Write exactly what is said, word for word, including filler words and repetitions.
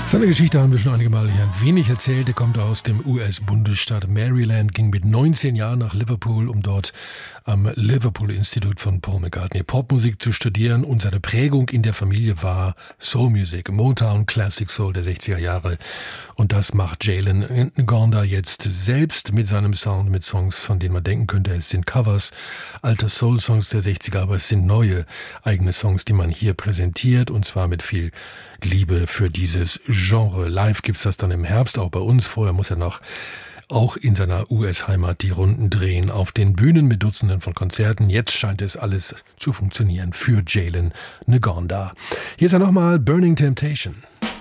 Seine Geschichte haben wir schon einige Male hier ein wenig erzählt. Er kommt aus dem U S-Bundesstaat Maryland, ging mit neunzehn Jahren nach Liverpool, um dort am Liverpool Institute von Paul McCartney Popmusik zu studieren. Und seine Prägung in der Familie war Soul Music, Motown, Classic Soul der sechziger Jahre. Und das macht Jalen Ngonda jetzt selbst mit seinem Sound, mit Songs, von denen man denken könnte, es sind Covers alter Soul-Songs der sechziger, aber es sind neue eigene Songs, die man hier präsentiert, und zwar mit viel Liebe für dieses Genre. Live gibt's das dann im Herbst, auch bei uns. Vorher muss er noch auch in seiner U S-Heimat die Runden drehen, auf den Bühnen mit Dutzenden von Konzerten. Jetzt scheint es alles zu funktionieren für Jalen Ngonda. Hier ist er nochmal, Burning Temptation.